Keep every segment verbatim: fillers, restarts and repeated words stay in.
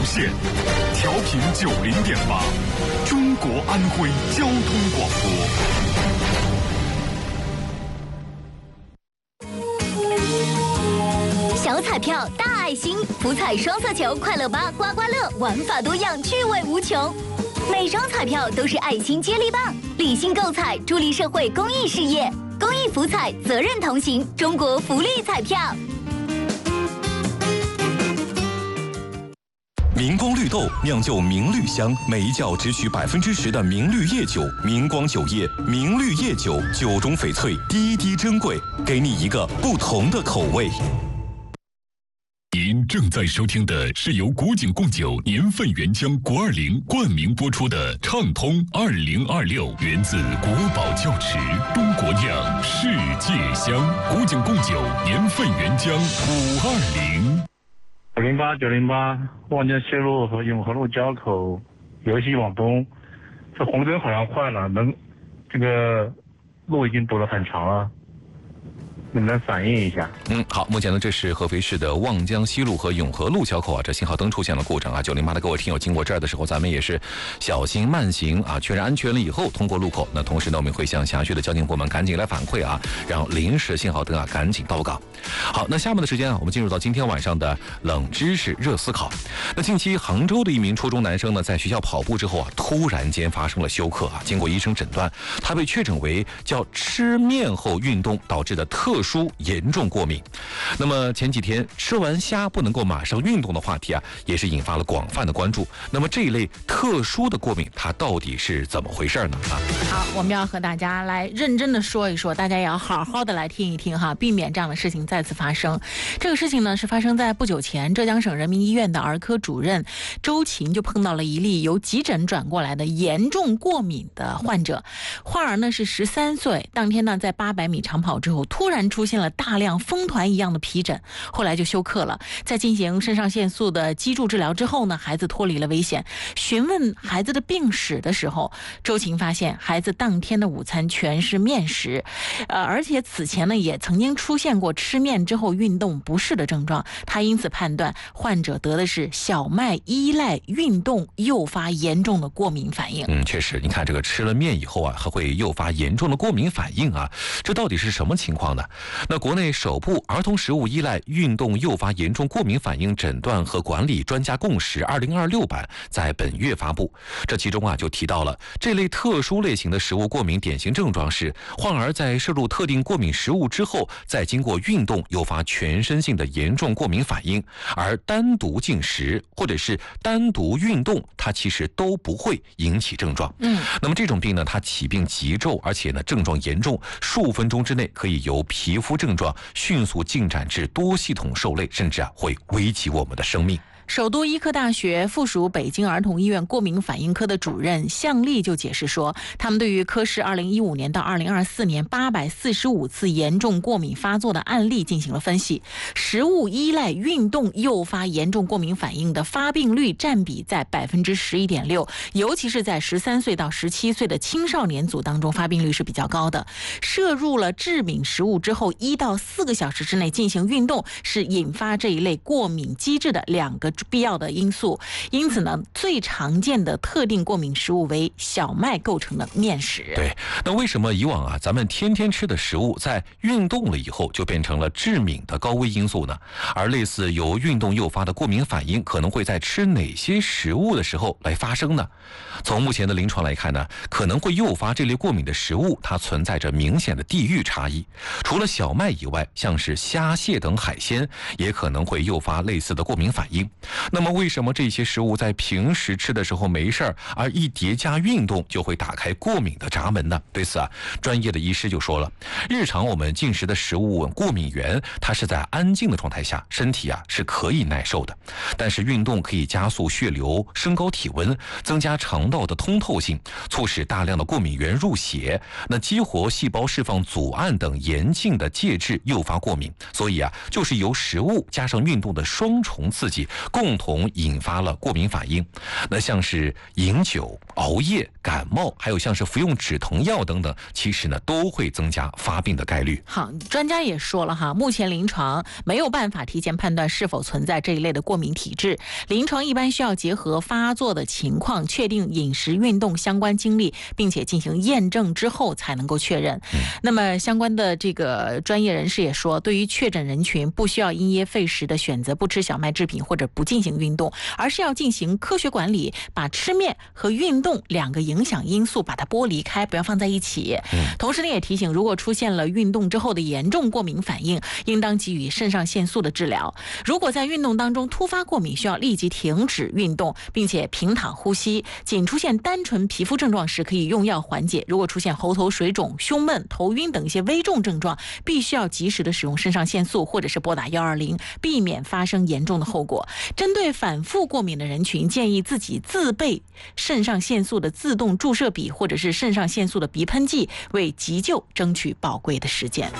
线，调频九零点八，中国安徽交通广播。 小彩票大爱心，福彩双色球快乐八刮刮乐，玩法多样，趣味无穷。每张彩票都是爱心接力棒，理性购彩，助力社会公益事业。公益福彩，责任同行，中国福利彩票。 明光绿豆酿就明绿香，每一窖只取百分之十的明绿叶酒。明光酒业，明绿叶酒，酒中翡翠，滴滴珍贵，给你一个不同的口味。 您正在收听的是由古井贡酒年份原浆国二零冠名播出的畅通二零二六，源自国宝窖池，中国酿，世界香。古井贡酒年份原浆五二零。 九零八九零八，望江西路和永和路交口，由西往东，这红灯好像换了，能这个路已经堵得很长了。能不能反映一下？ 嗯，好，目前呢，这是合肥市的望江西路和永和路交口啊，这信号灯出现了故障啊。九零八的各位听友经过这儿的时候，咱们也是小心慢行啊，确认安全了以后通过路口。那同时呢，我们会向辖区的交警部门赶紧来反馈啊，让临时信号灯啊赶紧到岗。好，那下面的时间啊，我们进入到今天晚上的冷知识热思考。那近期杭州的一名初中男生呢，在学校跑步之后啊，突然间发生了休克啊，经过医生诊断，他被确诊为叫吃面后运动导致的特殊严重过敏。那么前几天吃完虾不能够马上运动的话题啊，也是引发了广泛的关注。那么这一类特殊的过敏，它到底是怎么回事呢？啊， 好，我们要和大家来认真的说一说，大家也要好好的来听一听哈，避免这样的事情再次发生。这个事情呢，是发生在不久前，浙江省人民医院的儿科主任周琴就碰到了一例由急诊转过来的严重过敏的患者。患儿呢是十三岁，当天呢在八百米长跑之后，突然出现了大量风团一样的皮疹，后来就休克了。在进行肾上腺素的激注治疗之后呢，孩子脱离了危险。询问孩子的病史的时候，周琴发现孩子当天的午餐全是面食，呃，而且此前呢也曾经出现过吃面之后运动不适的症状。他因此判断患者得的是小麦依赖运动诱发严重的过敏反应。 嗯，确实，你看这个吃了面以后啊，还会诱发严重的过敏反应啊，这到底是什么情况呢？那国内首部儿童食物依赖运动诱发严重过敏反应诊断和管理专家共识二零二六版在本月发布。这其中啊就提到了这类特殊类型的食物过敏典型症状是患儿在摄入特定过敏食物之后，再经过运动诱发全身性的严重过敏反应，而单独进食或者是单独运动，它其实都不会引起症状。 嗯， 那么这种病呢，它起病急骤，而且呢症状严重，数分钟之内可以由皮肤症状迅速进展至多系统受累，甚至啊会危及我们的生命。 首都医科大学附属北京儿童医院过敏反应科的主任向丽就解释说，他们对于科室二零一五年到二零二四年八百四十五次严重过敏发作的案例进行了分析，食物依赖运动诱发严重过敏反应的发病率占比在百分之十一点六，尤其是在十三岁到十七岁的青少年组当中，发病率是比较高的。摄入了致敏食物之后，一到四个小时之内进行运动，是引发这一类过敏机制的两个必要的因素。因此呢，最常见的特定过敏食物为小麦构成的面食。 对，那为什么以往啊咱们天天吃的食物在运动了以后就变成了致敏的高危因素呢？而类似由运动诱发的过敏反应可能会在吃哪些食物的时候来发生呢？从目前的临床来看呢，可能会诱发这类过敏的食物它存在着明显的地域差异。除了小麦以外，像是虾蟹等海鲜也可能会诱发类似的过敏反应。那么为什么这些食物在平时吃的时候没事儿，而一叠加运动就会打开过敏的闸门呢？对此啊，专业的医师就说了，日常我们进食的食物过敏源它是在安静的状态下，身体啊是可以耐受的，但是运动可以加速血流，升高体温，增加肠道的通透性，促使大量的过敏源入血，那激活细胞释放组胺等严禁的介质，诱发过敏。所以啊，就是由食物加上运动的双重刺激， 共同引发了过敏反应。那像是饮酒、熬夜、感冒，还有像是服用止疼药等等，其实呢都会增加发病的概率。 好，专家也说了哈，目前临床没有办法提前判断是否存在这一类的过敏体质，临床一般需要结合发作的情况，确定饮食、运动相关经历，并且进行验证之后才能够确认。嗯、那么相关的这个专业人士也说，对于确诊人群，不需要因噎废食的选择不吃小麦制品或者不进行运动，而是要进行科学管理，把吃面和运动两个影响因素把它剥离开，不要放在一起。嗯、同时呢，也提醒，如果出现了运动之后的严重过敏反应，应当给予肾上腺素的治疗。如果在运动当中突发过敏，需要立即停止运动，并且平躺呼吸。仅出现单纯皮肤症状时，可以用药缓解。如果出现喉头水肿、胸闷、头晕等一些危重症状，必须要及时的使用肾上腺素，或者是拨打一二零，避免发生严重的后果。针对反复过敏的人群，建议自己自备肾上腺素的自动注射笔，或者是肾上腺素的鼻喷剂，为急救争取宝贵的时间。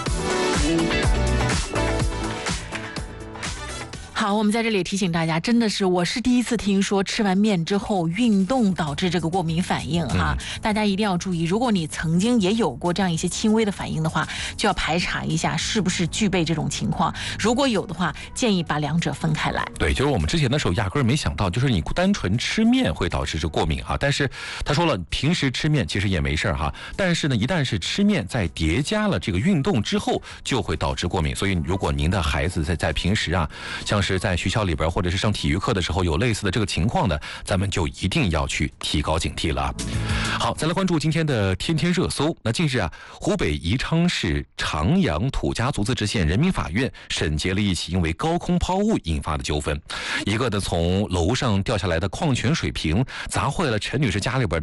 好，我们在这里提醒大家，真的是我是第一次听说吃完面之后运动导致这个过敏反应哈、嗯，大家一定要注意，如果你曾经也有过这样一些轻微的反应的话，就要排查一下是不是具备这种情况，如果有的话，建议把两者分开来。 对，就是我们之前的时候压根儿没想到，就是你单纯吃面会导致这过敏哈，但是他说了，平时吃面其实也没事哈，但是呢，一旦是吃面在叠加了这个运动之后，就会导致过敏。所以如果您的孩子在在平时啊，像是在学校里边或者是上体育课的时候有类似的这个情况的，咱们就一定要去提高警惕了。好，再来关注今天的天天热搜。那近日啊，湖北宜昌市长阳土家族自治县人民法院审结了一起因为高空抛物引发的纠纷，一个呢从楼上掉下来的矿泉水瓶砸坏了陈女士家里边的